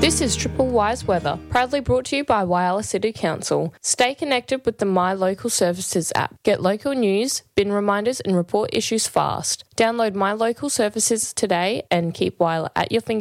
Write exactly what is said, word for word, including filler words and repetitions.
This is Triple Wise Weather, proudly brought to you by Whyalla City Council. Stay connected with the My Local Services app. Get local news, bin reminders and report issues fast. Download My Local Services today and keep Whyalla at your fingertips.